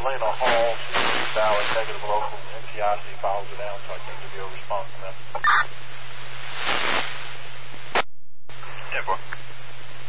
Lena Hall, she's now executive local, and NCIC follows it down, so I can't give you a response on that.